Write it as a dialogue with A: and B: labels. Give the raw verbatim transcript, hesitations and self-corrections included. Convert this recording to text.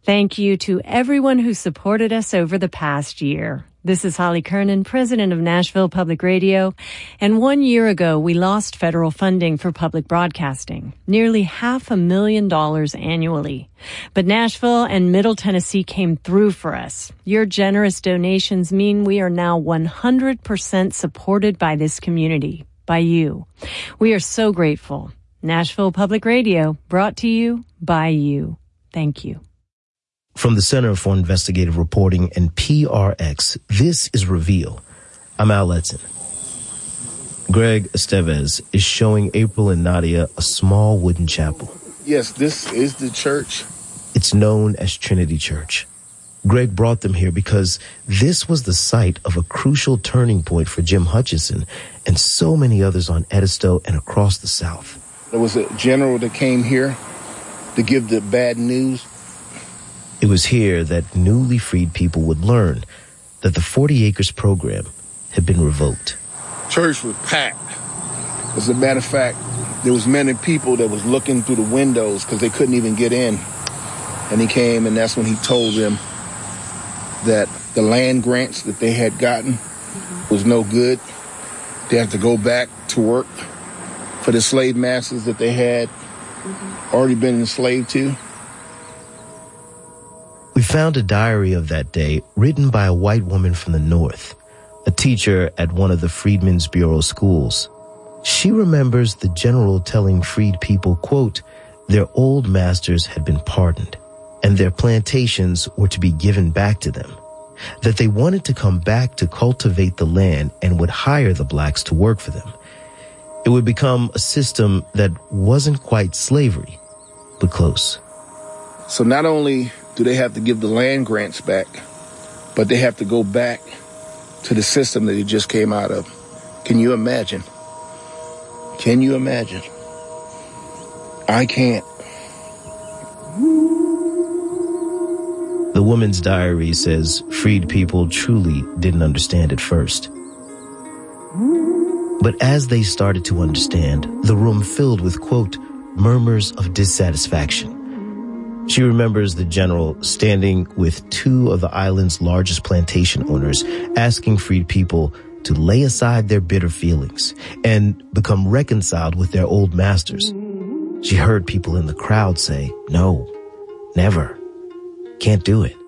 A: Thank you to everyone who supported us over the past year. This is Holly Kernan, president of Nashville Public Radio, and one year ago we lost federal funding for public broadcasting, nearly half a million dollars annually. But Nashville and Middle Tennessee came through for us. Your generous donations mean we are now one hundred percent supported by this community, by you. We are so grateful. Nashville Public Radio, brought to you by you. Thank you.
B: From the Center for Investigative Reporting and P R X, this is Reveal. I'm Al Letson. Greg Estevez is showing April and Nadia a small wooden chapel.
C: Yes, this is the church.
B: It's known as Trinity Church. Greg brought them here because this was the site of a crucial turning point for Jim Hutchinson and so many others on Edisto and across the South.
C: There was a general that came here to give the bad news.
B: It was here that newly freed people would learn that the forty acres program had been revoked.
C: Church was packed. As a matter of fact, there was many people that was looking through the windows because they couldn't even get in. And he came, and that's when he told them that the land grants that they had gotten was no good. They had to go back to work for the slave masters that they had already been enslaved to.
B: We found a diary of that day written by a white woman from the North, a teacher at one of the Freedmen's Bureau schools. She remembers the general telling freed people, quote, their old masters had been pardoned and their plantations were to be given back to them, that they wanted to come back to cultivate the land and would hire the blacks to work for them. It would become a system that wasn't quite slavery, but close.
C: So not only do they have to give the land grants back, but they have to go back to the system that they just came out of. Can you imagine? Can you imagine? I can't.
B: The woman's diary says freed people truly didn't understand at first. But as they started to understand, the room filled with, quote, murmurs of dissatisfaction. She remembers the general standing with two of the island's largest plantation owners, asking freed people to lay aside their bitter feelings and become reconciled with their old masters. She heard people in the crowd say, no, never, can't do it.